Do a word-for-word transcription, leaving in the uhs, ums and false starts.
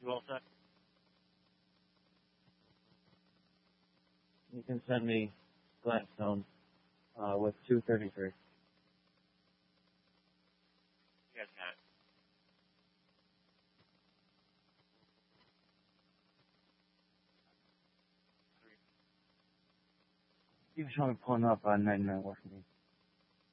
You all set? You can send me Blackstone uh, with two thirty-three. You guys got it. You can show me pulling up on ninety-nine Washington.